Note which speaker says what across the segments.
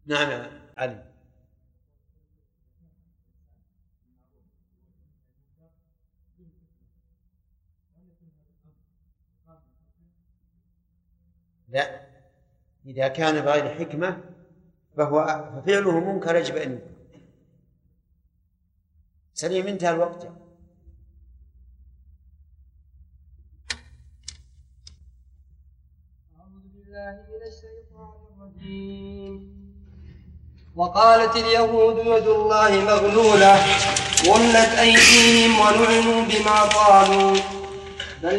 Speaker 1: نعم يا علي. لا، إذا كان بغير حكمة ففعله منكر يجب أن ينكر. سليم، انتهى الوقت.
Speaker 2: أعوذ بالله من الشيطان الرجيم. وقالت اليهود يد الله مغلولة غلت أيديهم ولعنوا بما قالوا بل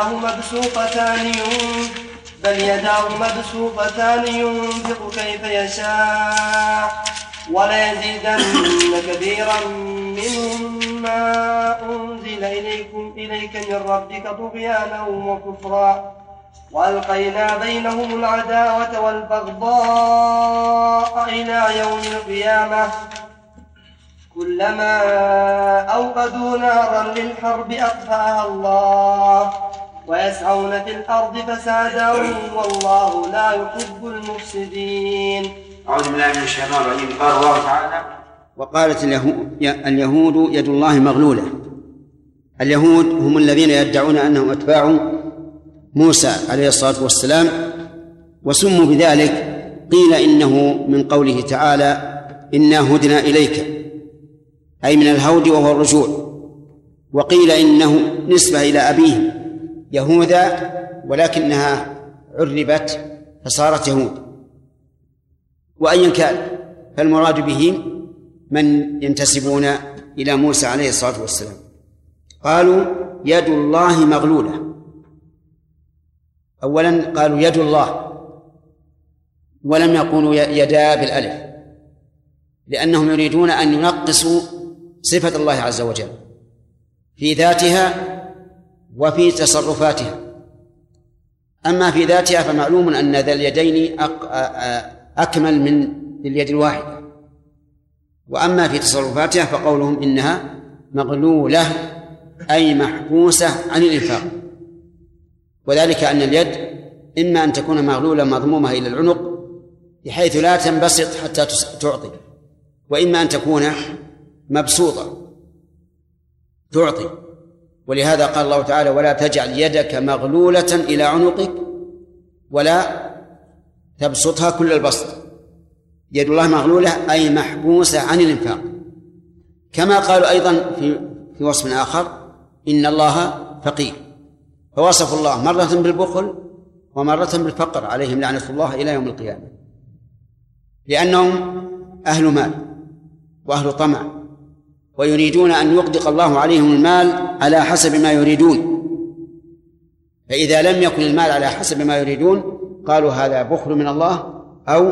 Speaker 2: يداه مبسوطتان ينفق كيف يشاء وليزيدن كثيرا منهم ما أنزل إليك من ربك طغيانا وكفرا وألقينا بينهم العداوة والبغضاء إلى يوم القيامة كلما أوقدوا نارا للحرب أطفأها الله ويسعون في الأرض فسادا والله لا يحب المفسدين.
Speaker 1: أعوذ بالله من الشيطان الرجيم. قال الله تعالى: وقالت اليهود يد الله مغلولة. اليهود هم الذين يدعون أنهم أتباع موسى عليه الصلاة والسلام، وسموا بذلك. قيل إنه من قوله تعالى: إنا هدنا إليك، أي من الهود وهو الرجوع. وقيل إنه نسبة إلى أبيه يهوذا، ولكنها عربت فصارت يهود. وأيا كان فالمراد به من ينتسبون إلى موسى عليه الصلاة والسلام. قالوا يد الله مغلولة. أولا قالوا يد الله، ولم يقولوا يدا بالألف، لأنهم يريدون أن ينقصوا صفة الله عز وجل في ذاتها وفي تصرفاتها. أما في ذاتها فمعلوم أن ذا اليدين أكمل من اليد الواحدة، وأما في تصرفاتها فقولهم إنها مغلولة أي محبوسة عن الإنفاق. وذلك أن اليد إما أن تكون مغلولة مضمومة إلى العنق بحيث لا تنبسط حتى تعطي، وإما أن تكون مبسوطة تعطي. ولهذا قال الله تعالى: ولا تجعل يدك مغلولة إلى عنقك ولا تبسطها كل البسط. يد الله مغلولة أي محبوسة عن الإنفاق. كما قالوا أيضا في وصف آخر: إن الله فقير، فوصف الله مرة بالبخل ومرة بالفقر، عليهم لعنة الله إلى يوم القيامة، لأنهم أهل مال وأهل طمع، ويريدون أن يغدق الله عليهم المال على حسب ما يريدون. فإذا لم يكن المال على حسب ما يريدون قالوا هذا بخل من الله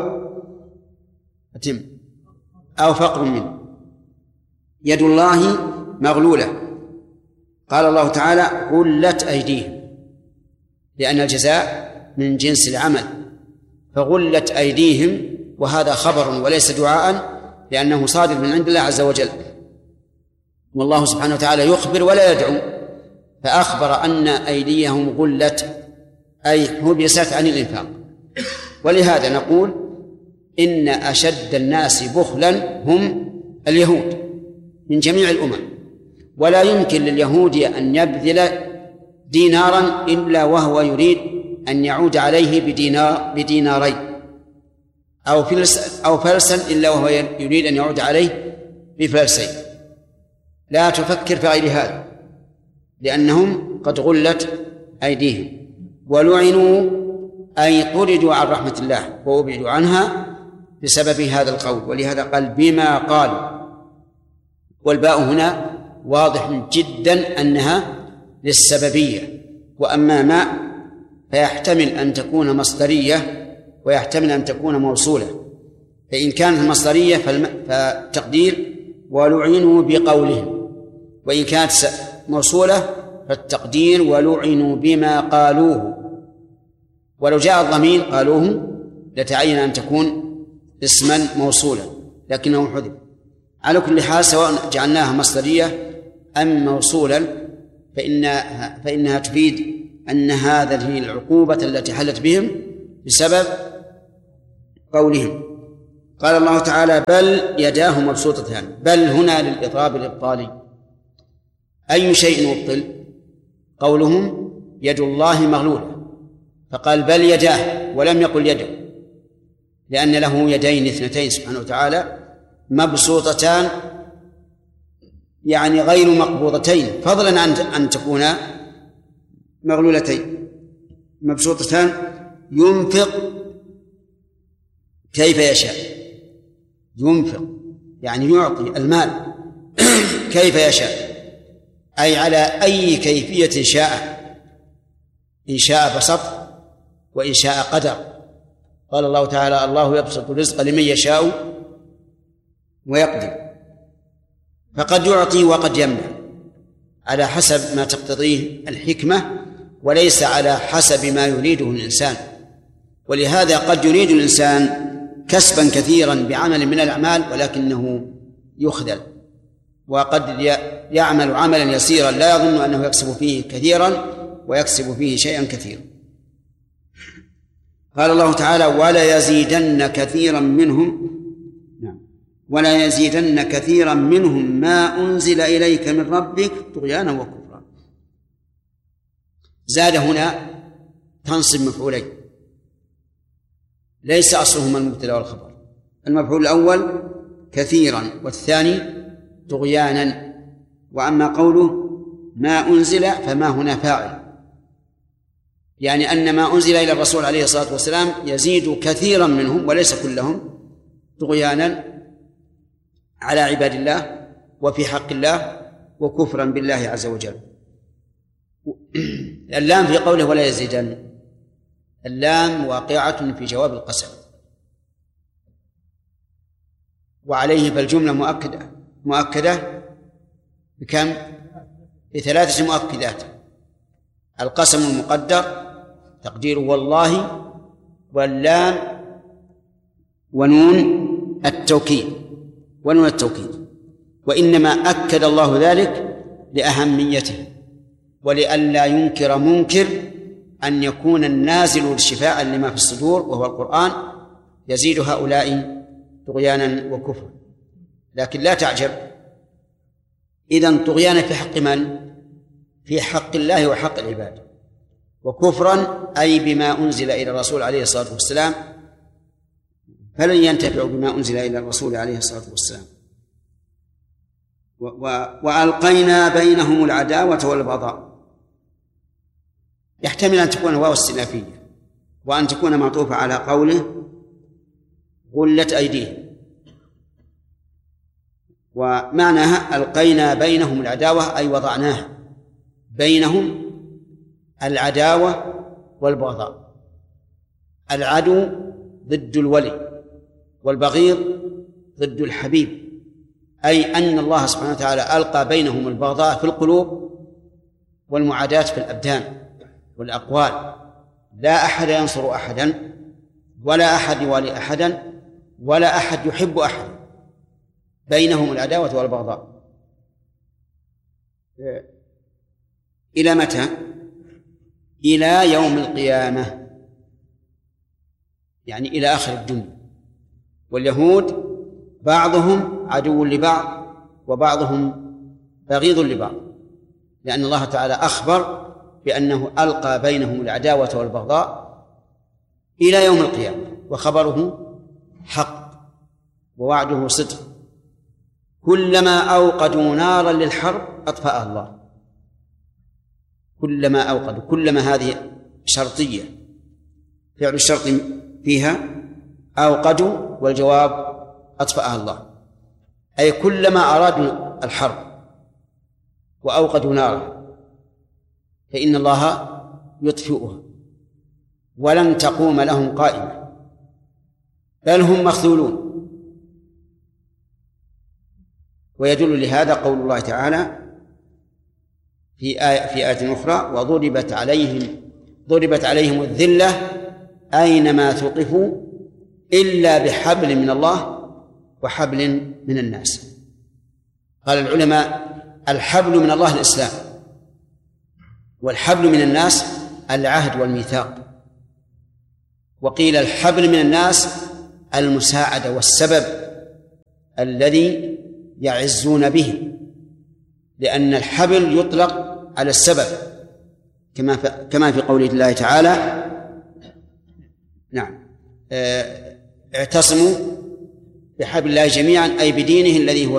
Speaker 1: أو فقر منه. يد الله مغلولة. قال الله تعالى: غلت أيديهم، لأن الجزاء من جنس العمل، فغلت أيديهم، وهذا خبر وليس دعاء، لأنه صادر من عند الله عز وجل، والله سبحانه وتعالى يخبر ولا يدعو، فأخبر أن أيديهم غلت أي حبست عن الإنفاق. ولهذا نقول إن أشد الناس بخلا هم اليهود من جميع الأمم، ولا يمكن لليهود أن يبذل دينارا إلا وهو يريد أن يعود عليه بدينارين، أو فلسا إلا وهو يريد أن يعود عليه بفلسين. لا تفكر في غير هذا، لأنهم قد غلت أيديهم ولعنوا أي طردوا عن رحمة الله وأبعدوا عنها بسبب هذا القول. ولهذا قال: بما قالوا، والباء هنا واضح جدا أنها للسببية. وأما ما فيحتمل أن تكون مصدرية ويحتمل أن تكون موصولة. فإن كانت مصدرية فالتقدير ولعنوا بقولهم، وإن كانت موصولة فالتقدير ولعنوا بما قالوه. ولو جاء الضمير قالوه لتعين أن تكون اسما موصولا، لكنه حذف. على كل حال سواء جعلناها مصدرية أم موصولا فإنها تفيد أن هذه العقوبة التي حلت بهم بسبب قولهم. قال الله تعالى بل يداه مبسوطتان، بل هنا للإضراب الإبطالي. أي شيء يبطل؟ قولهم يد الله مغلولة، فقال بل يداه ولم يقل يده، لأن له يدين اثنتين سبحانه وتعالى مبسوطتان، يعني غير مقبوضتين، فضلا عن أن تكون مغلولتين. مبسوطتان ينفق كيف يشاء، ينفق يعني يعطي المال كيف يشاء، أي على أي كيفية شاء، إن شاء بسط وإن شاء قدر. قال الله تعالى الله يبسط الرزق لمن يشاء ويقدر، فقد يعطي وقد يمنع على حسب ما تقتضيه الحكمة، وليس على حسب ما يريده الإنسان. ولهذا قد يريد الإنسان كسبا كثيرا بعمل من الأعمال ولكنه يخذل، وقد يعمل عملا يسيرا لا يظن أنه يكسب فيه كثيرا ويكسب فيه شيئا كثيرا. قال الله تعالى ولا يزيدن كثيرا منهم ما أنزل إليك من ربك طغيانا وكفرا. زاد هنا تنصب مفعولين، ليس أصلهما المبتدأ والخبر. المفعول الأول كثيرا والثاني طغيانا. وأما قوله ما أنزل فما هنا فاعل، يعني أن ما أنزل إلى الرسول عليه الصلاة والسلام يزيد كثيرا منهم وليس كلهم طغيانا على عباد الله وفي حق الله وكفرا بالله عز وجل. اللام في قوله ولا يزيدن، اللام واقعة في جواب القسم، وعليه فالجملة مؤكدة بكم؟ بثلاثة مؤكدات. القسم المقدر تقديره والله، واللام ونون التوكيد، وإنما أكد الله ذلك لأهميته ولئلا ينكر منكر أن يكون النازل شفاء لما في الصدور وهو القرآن يزيد هؤلاء طغيانا وكفرا. لكن لا تعجب، إذن طغيانا في حق من؟ في حق الله وحق العباد، وكفرا أي بما أنزل إلى الرسول عليه الصلاة والسلام، فلن ينتفعوا بما أنزل إلى الرسول عليه الصلاة والسلام. وألقينا بينهم العداوة والبغضاء، يحتمل أن تكون واو استئنافية وأن تكون معطوفة على قوله غلت أيديهم، ومعناها ألقينا بينهم العداوة أي وضعناها بينهم العداوة والبغضاء. العدو ضد الولي والبغيض ضد الحبيب، أي أن الله سبحانه وتعالى ألقى بينهم البغضاء في القلوب والمعاداة في الأبدان والأقوال. لا أحد ينصر أحدا، ولا أحد يوالي أحدا، ولا أحد يحب أحدا، بينهم العداوة والبغضاء. إلى متى؟ إلى يوم القيامة، يعني إلى آخر الدنيا. واليهود بعضهم عدو لبعض وبعضهم بغيض لبعض، لأن الله تعالى أخبر بأنه ألقى بينهم العداوة والبغضاء إلى يوم القيامة، وخبره حق ووعده صدق. كلما أوقدوا نارا للحرب أطفأها الله. كلما أوقدوا، كلما هذه شرطية، فعل الشرط فيها أوقدوا، والجواب أطفأها الله، أي كلما أرادوا الحرب وأوقدوا نارا فإن الله يطفئها ولن تقوم لهم قائمة، بل هم مخذولون. ويدل لهذا قول الله تعالى في آية أخرى ضربت عليهم الذلة أينما ثقفوا إلا بحبل من الله وحبل من الناس. قال العلماء الحبل من الله الإسلام، والحبل من الناس العهد والميثاق. وقيل الحبل من الناس المساعدة والسبب الذي يعزون به، لأن الحبل يطلق على السبب كما في قول الله تعالى: نعم، اعتصموا بحبل الله جميعا، أي بدينه الذي هو